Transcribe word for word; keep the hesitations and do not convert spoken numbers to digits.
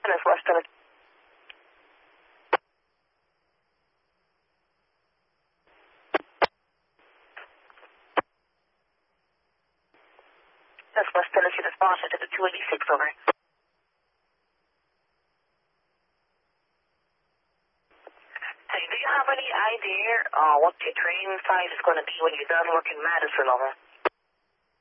That's West Tennessee. That's West Tennessee, the sponsor to the two eighty-six, over. Hey, do you have any idea uh, what your training site is going to be when you're done working Madison, over?